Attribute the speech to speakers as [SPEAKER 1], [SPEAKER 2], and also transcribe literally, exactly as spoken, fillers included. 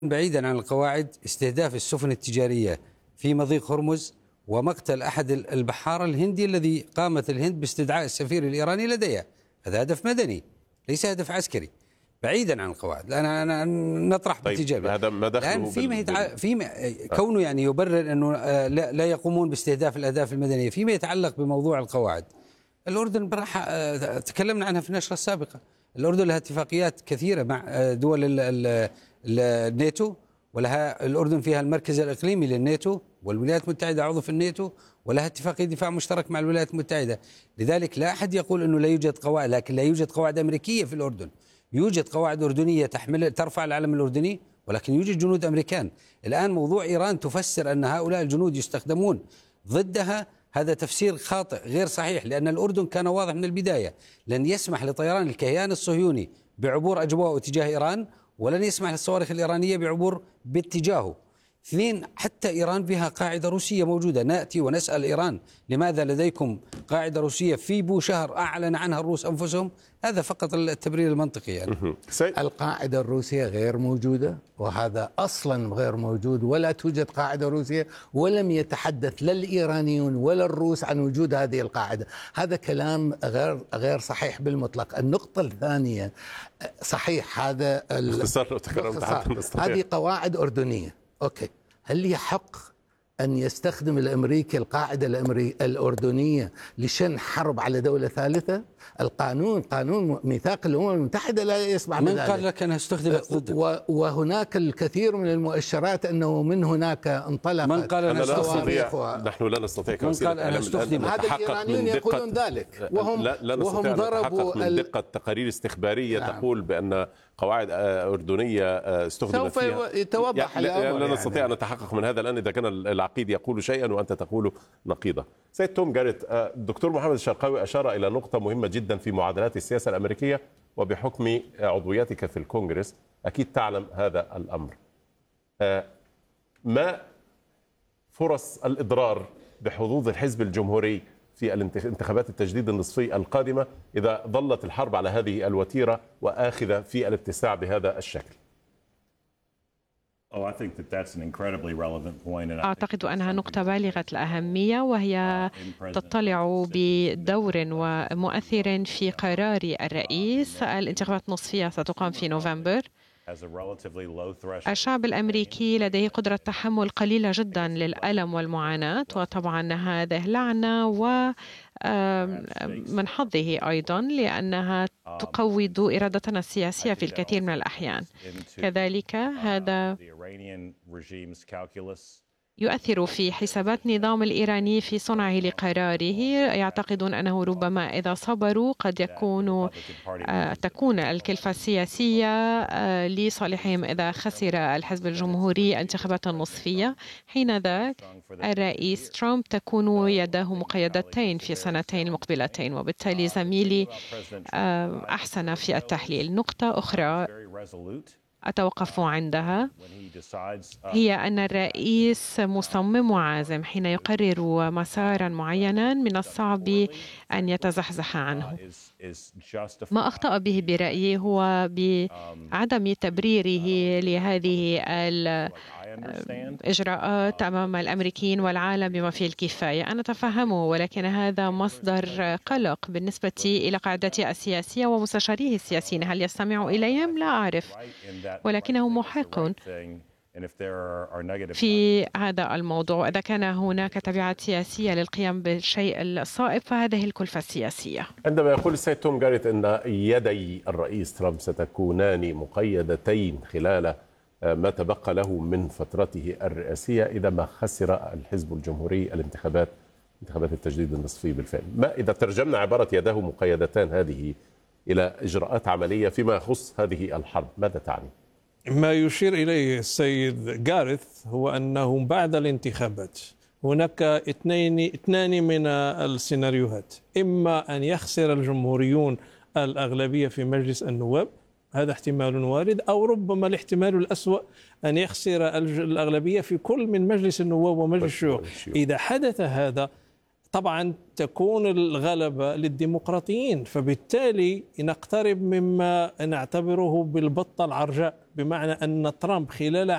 [SPEAKER 1] بعيدا عن القواعد استهداف السفن التجارية في مضيق هرمز ومقتل أحد البحارة الهندي الذي قامت الهند باستدعاء السفير الإيراني لديها. هذا هدف مدني ليس هدف عسكري، بعيدا عن القواعد. أنا أنا نطرح
[SPEAKER 2] طيب
[SPEAKER 1] باتجاه
[SPEAKER 2] هذا ما دخله
[SPEAKER 1] الآن فيما
[SPEAKER 2] بال...
[SPEAKER 1] يتع... فيما كونه يعني يبرر أنه لا, لا يقومون باستهداف الأهداف المدنية. فيما يتعلق بموضوع القواعد، الأردن براح تكلمنا عنها في النشرة السابقة. الأردن لها اتفاقيات كثيرة مع دول ال ال الناتو، ولها الأردن فيها المركز الإقليمي للناتو، والولايات المتحدة عضو في الناتو، ولها اتفاقية دفاع مشترك مع الولايات المتحدة. لذلك لا أحد يقول أنه لا يوجد قواعد، لكن لا يوجد قواعد أمريكية في الأردن. يوجد قواعد أردنية تحمل ترفع العلم الأردني، ولكن يوجد جنود أمريكان. الآن موضوع إيران تفسر أن هؤلاء الجنود يستخدمون ضدها، هذا تفسير خاطئ غير صحيح، لأن الأردن كان واضح من البداية لن يسمح لطيران الكيان الصهيوني بعبور أجواء اتجاه إيران، ولن يسمح للصواريخ الإيرانية بعبور باتجاهه. اثنين، حتى إيران بها قاعدة روسية موجودة. نأتي ونسأل إيران لماذا لديكم قاعدة روسية في بوشهر أعلن عنها الروس أنفسهم؟ هذا فقط التبرير المنطقي يعني.
[SPEAKER 3] القاعدة الروسية غير موجودة، وهذا أصلا غير موجود، ولا توجد قاعدة روسية، ولم يتحدث لا الإيرانيون ولا الروس عن وجود هذه القاعدة. هذا كلام غير غير صحيح بالمطلق. النقطة الثانية، صحيح هذا
[SPEAKER 2] باختصار
[SPEAKER 3] هذه قواعد أردنية. أوكي، هل لي حق أن يستخدم الأمريكي القاعدة الأمريكية الأردنية لشن حرب على دولة ثالثة؟ القانون قانون ميثاق الأمم المتحدة لا يسمح بذلك.
[SPEAKER 1] من قال لك أنها استخدمت ضدك؟
[SPEAKER 3] وهناك الكثير من المؤشرات أنه من هناك انطلقت.
[SPEAKER 2] من قال أنها استخدمت؟ و... نحن لا نستطيع
[SPEAKER 3] كوسيلة الإعلام أن نتحقق من دقة ذلك، وهم
[SPEAKER 2] لا, لا وهم ضربوا من دقة تقارير استخبارية نعم. تقول بأن قواعد أردنية استخدمت
[SPEAKER 3] سوف
[SPEAKER 2] فيها.
[SPEAKER 3] يتوضح
[SPEAKER 2] يعني
[SPEAKER 3] الأمر.
[SPEAKER 2] لا نستطيع أن نتحقق من هذا الآن إذا كان العقيد يقول شيئا وأنت تقول نقيضة. سيد توم جاريت، الدكتور محمد الشرقاوي أشار إلى نقطة مهمة جدا في معادلات السياسة الأمريكية، وبحكم عضويتك في الكونغرس أكيد تعلم هذا الأمر. ما فرص الإضرار بحظوظ الحزب الجمهوري في الانتخابات التجديد النصفي القادمة إذا ظلت الحرب على هذه الوتيرة وآخذة في الاتساع بهذا الشكل؟
[SPEAKER 4] أعتقد أنها نقطة بالغة الأهمية، وهي تطلع بدور ومؤثر في قرار الرئيس. الانتخابات النصفية ستقام في نوفمبر. الشعب الأمريكي لديه قدرة تحمل قليلة جدا للألم والمعاناة، وطبعا هذه لعنة ومن حظه أيضا لأنها تقوض إرادتنا السياسية في الكثير من الأحيان. كذلك هذا يؤثر في حسابات النظام الإيراني في صنعه لقراره. يعتقدون أنه ربما إذا صبروا قد يكون تكون الكلفة السياسية لصالحهم إذا خسر الحزب الجمهوري الانتخابات النصفية. حين ذاك الرئيس ترامب تكون يداه مقيدتين في السنتين المقبلتين، وبالتالي زميلي أحسن في التحليل. نقطة أخرى أتوقف عندها هي أن الرئيس مصمم وعازم. حين يقرر مسارا معينا من الصعب أن يتزحزح عنه. ما أخطأ به برأيي هو بعدم تبريره لهذه الإجراءات أمام الأمريكيين والعالم بما فيه الكفاية. أنا أتفهمه، ولكن هذا مصدر قلق بالنسبة إلى قاعدته السياسية ومستشاريه السياسيين. هل يستمع إليهم؟ لا أعرف، ولكنه محق في هذا الموضوع. إذا كان هناك تبعات سياسية للقيام بالشيء الصائب فهذه الكلفة السياسية.
[SPEAKER 2] عندما يقول السيد توم جاريت أن يدي الرئيس ترامب ستكونان مقيدتين خلال ما تبقى له من فترته الرئاسية إذا ما خسر الحزب الجمهوري الانتخابات انتخابات التجديد النصفي بالفعل، ما إذا ترجمنا عبارة يداه مقيدتان هذه إلى إجراءات عملية فيما يخص هذه الحرب، ماذا تعني؟
[SPEAKER 5] ما يشير إليه السيد جاريث هو أنه بعد الانتخابات هناك اثنين اثنان من السيناريوهات. إما أن يخسر الجمهوريون الأغلبية في مجلس النواب، هذا احتمال وارد، أو ربما الاحتمال الأسوأ أن يخسر الأغلبية في كل من مجلس النواب ومجلس الشيوخ. إذا حدث هذا طبعا تكون الغلبة للديمقراطيين، فبالتالي نقترب مما نعتبره بالبطة العرجاء، بمعنى أن ترامب خلال